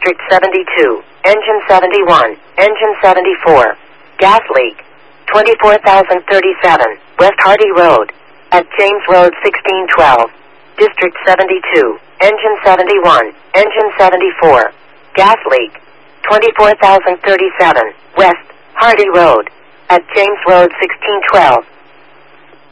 District 72, Engine 71, Engine 74. Gas leak. 24,037, West Hardy Road. At James Road 1612. District 72, Engine 71, Engine 74. Gas leak. 24,037, West Hardy Road. At James Road 1612.